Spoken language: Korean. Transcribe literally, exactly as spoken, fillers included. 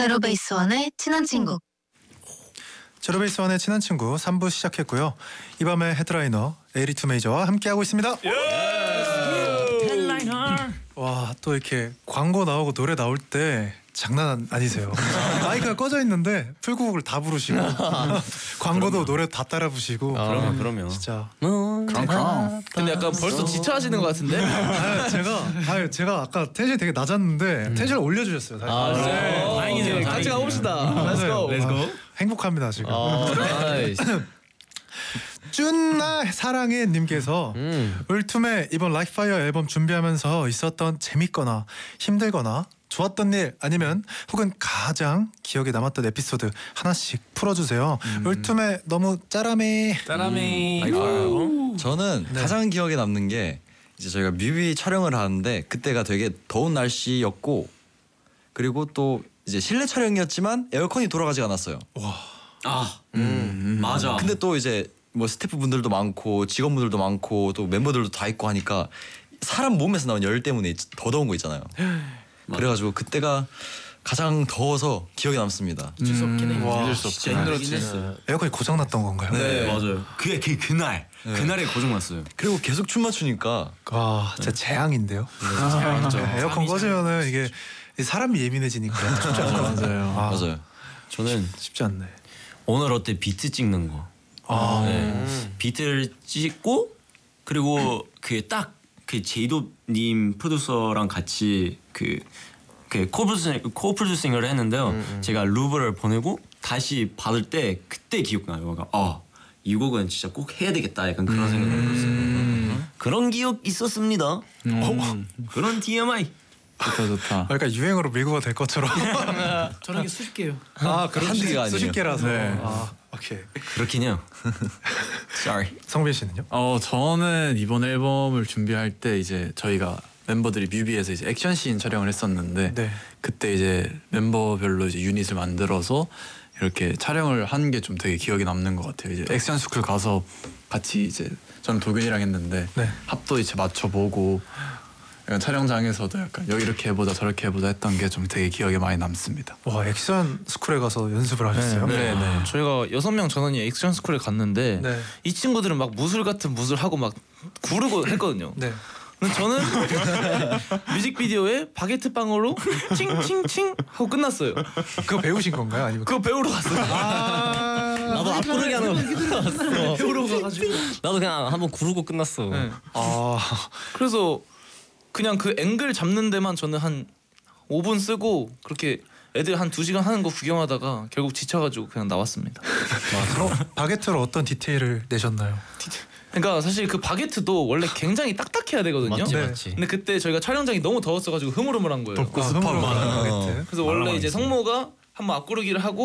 제로베이스원의 친한 친구. 제로베이스원의 친한 친구 삼 부 시작했고요. 이 밤의 헤드라이너 에이리투 메이저와 함께하고 있습니다. 헤드라이너. 와, 또 이렇게 광고 나오고 노래 나올 때 장난 아니세요. 마이크가 꺼져 있는데 풀곡을 다 부르시고 광고도 노래 다 따라 부시고. 아, 그러면 그러면 진짜. 그럼. 근데 약간 벌써 지쳐하시는 것 같은데? 아, 제가 아, 제가 아까 텐션이 되게 낮았는데 음. 텐션을 올려주셨어요. 다시. 아, 네. 어, 다행이네요. 네, 같이 가봅시다. 맞아요. Let's go. Let's go. 아, 행복합니다 지금. 아, 나이스. 쭌나 사랑해 님께서 음. 울툼의 이번 라이크파이어 앨범 준비하면서 있었던 재밌거나 힘들거나 좋았던 일 아니면 혹은 가장 기억에 남았던 에피소드 하나씩 풀어주세요. 음. 울툼의 너무 짜라매. 짜라미. 음. 저는 네. 가장 기억에 남는 게 이제 저희가 뮤비 촬영을 하는데 그때가 되게 더운 날씨였고 그리고 또 이제 실내 촬영이었지만 에어컨이 돌아가지 않았어요. 와. 아, 음, 맞아. 근데 또 이제 뭐 스태프분들도 많고 직원분들도 많고 또 멤버들도 다 있고 하니까 사람 몸에서 나온 열 때문에 더 더운 거 있잖아요. 그래가지고 그때가 가장 더워서 기억에 남습니다. 잊을 수 없긴 해. 와, 잊을 수 없긴 진짜 힘들었지. 음. 에어컨이 고장 났던 건가요? 네, 맞아요. 그게 그 그날 네. 그날에 고장 났어요. 그리고 계속 춤 맞추니까 와, 진짜 재앙인데요. 재앙이죠. 에어컨 꺼지면은 이게 사람이 예민해지니까 쉽지 않아요. 맞아요. 아, 맞아요. 저는 쉽지 않네. 오늘 어때 비트 찍는 거. 아, 네. 비트를 찍고 그리고 그 딱 그 제이도님 프로듀서랑 같이 그 그 코프로듀싱 코프로듀싱을 했는데요. 음, 음. 제가 루브를 보내고 다시 받을 때 그때 기억나요. 그러니까 아, 이 곡은 진짜 꼭 해야 되겠다. 약간 그런 음. 생각이 들었어요. 음. 그런 기억 있었습니다. 음. 어, 그런 티엠아이. 좋다 좋다. 약간 유행어로 밀고 될 것처럼. 저런 게 수십 개요. 아, 그런 한두 개가 수십 아니에요. 개라서. 네. 아, 오케이. 그렇긴 해요. Sorry. 성빈 씨는요? 어 저는 이번 앨범을 준비할 때 이제 저희가 멤버들이 뮤비에서 이제 액션씬 촬영을 했었는데 네. 그때 이제 멤버별로 이제 유닛을 만들어서 이렇게 촬영을 한 게 좀 되게 기억에 남는 것 같아요. 이제 액션 스쿨 가서 같이 이제 저는 도균이랑 했는데 네. 합도 이제 맞춰보고 약간 촬영장에서도 약간 여기 이렇게 해보자 저렇게 해보자 했던 게 좀 되게 기억에 많이 남습니다. 와, 액션 스쿨에 가서 연습을 하셨어요? 네, 네. 저희가 여섯 명 전원이 액션 스쿨에 갔는데 네. 이 친구들은 막 무술 같은 무술 하고 막 구르고 했거든요. 네. 근데 저는 뮤직비디오에 바게트 빵으로 칭칭칭 하고 끝났어요. 그거 배우신 건가요? 아니면 그거 배우러 갔어요. 아, 나도 앞구르기 하는 거. 배우러 가가지고. 나도 그냥 한번 구르고 끝났어. 네. 아, 그래서 그냥 그 앵글 잡는 데만 저는 한 오 분 쓰고 그렇게 애들 한 두 시간 하는 거 구경하다가 결국 지쳐가지고 그냥 나왔습니다. 그럼 바게트로 어떤 디테일을 내셨나요? 그러니까 사실 그 바게트도 원래 굉장히 딱딱해야 되거든요. 맞지 네. 맞지. 근데 그때 저희가 촬영장이 너무 더웠어가지고 흐물흐물한 거예요. 아, 흐물흐물한 바게트. 그래서 원래 이제 말랑말랑했어요. 성모가 한번 앞구르기를 하고